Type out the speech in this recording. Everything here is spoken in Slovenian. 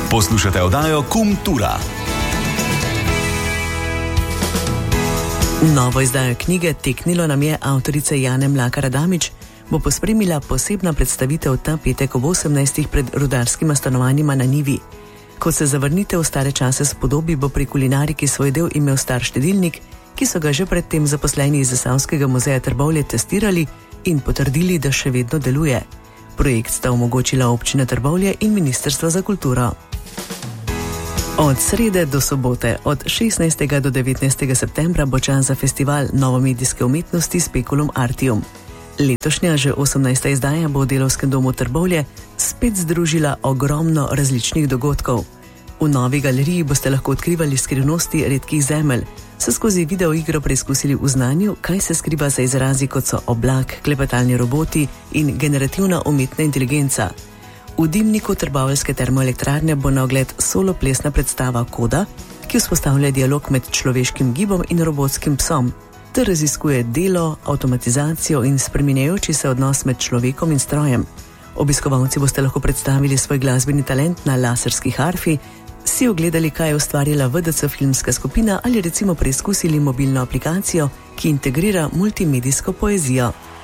Poslušate oddajo Kultura. Novo izdajo knjige Teknilo nam je avtorice Jane Mlakar Adamič bo pospremila posebna predstavitev ta petek ob 18. pred rudarskima stanovanjima na Nivi. Ko se zavrnitev v stare čase spodobi, bo pri kulinariki svoj del imel star štedilnik, ki so ga že predtem zaposleni iz Zasavskega muzeja Trbovlje testirali in potrdili, da še vedno deluje. Projekt sta omogočila občina Trbovlje in Ministrstvo za kulturo. Od srede do sobote, od 16. do 19. septembra bo čas za festival novomedijske umetnosti Speculum Artium. Letošnja, že 18. izdaja bo v Delavskem domu Trbovlje spet združila ogromno različnih dogodkov. V novi galeriji boste lahko odkrivali skrivnosti redkih zemelj, se skozi video igro preizkusili v znanju, kaj se skriva za izrazi kot so oblak, klepetalni roboti in generativna umetna inteligenca. V dimniku trboveljske termoelektrarne bo na ogled solo plesna predstava Koda, ki vzpostavlja dialog med človeškim gibom in robotskim psom, ter raziskuje delo, avtomatizacijo in spreminjajoči se odnos med človekom in strojem. Obiskovalci boste lahko predstavili svoj glasbeni talent na laserski harfi, si ogledali, kaj je ustvarjala VDC filmska skupina ali recimo preizkusili mobilno aplikacijo, ki integrira multimedijsko poezijo.